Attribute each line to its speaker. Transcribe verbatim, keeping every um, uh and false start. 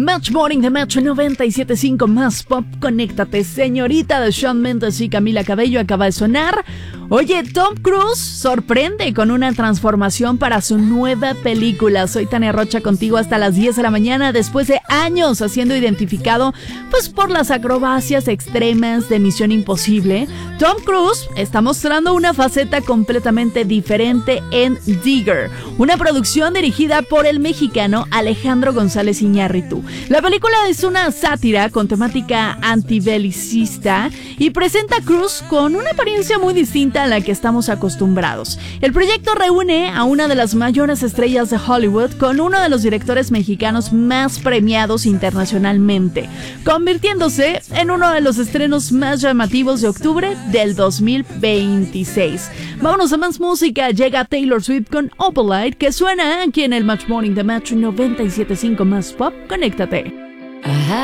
Speaker 1: Match Morning de Metro noventa y siete punto cinco más pop. Conéctate, señorita de Shawn Mendes y Camila Cabello acaba de sonar. Oye, Tom Cruise sorprende con una transformación para su nueva película. Soy Tania Rocha contigo hasta las diez de la mañana después de años siendo identificado pues por las acrobacias extremas de Misión Imposible. Tom Cruise está mostrando una faceta completamente diferente en Digger, una producción dirigida por el mexicano Alejandro González Iñárritu. La película es una sátira con temática antibelicista y presenta a Cruise con una apariencia muy distinta a la que estamos acostumbrados. El proyecto reúne a una de las mayores estrellas de Hollywood con uno de los directores mexicanos más premiados internacionalmente, convirtiéndose en uno de los estrenos más llamativos de octubre del dos mil veintiséis. Vámonos a más música. Llega Taylor Swift con Opalite, que suena aquí en el Match Morning de Metro noventa y siete punto cinco más pop. Conéctate.
Speaker 2: Ajá.